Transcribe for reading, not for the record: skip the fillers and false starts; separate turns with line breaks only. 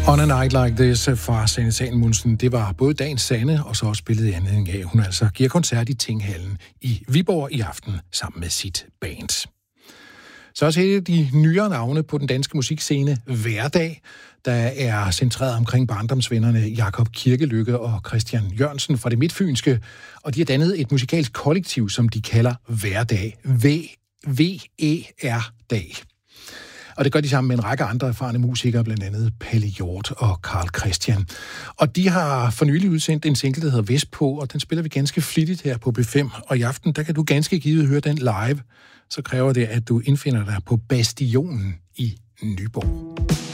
On a Night Like This fra Sanne Salomonsen, det var både dagens Sanne, og så også spillet i anledning af, hun altså giver koncert i Tinghallen i Viborg i aften sammen med sit band. Så også et af de nyere navne på den danske musikscene, Hverdag, der er centreret omkring barndomsvennerne Jakob Kirkelykke og Christian Jørgensen fra det midtfynske, og de har dannet et musikalsk kollektiv, som de kalder Hverdag. V-E-R-Dag. Og det gør de sammen med en række andre erfarne musikere, blandt andet Palle Hjort og Carl Christian. Og de har for nylig udsendt en single, der hedder Vestpå, og den spiller vi ganske flittigt her på B5. Og i aften, der kan du ganske givet høre den live. Så kræver det, at du indfinder dig på Bastionen i Nyborg.